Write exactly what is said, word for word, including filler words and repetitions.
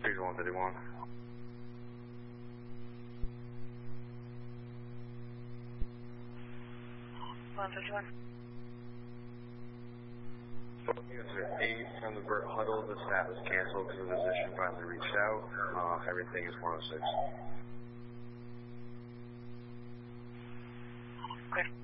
Here's one thirty-one. one fifty-one. eight from the Burt Huddle. The staff is canceled because the physician finally reached out. Uh, everything is one oh six. Okay.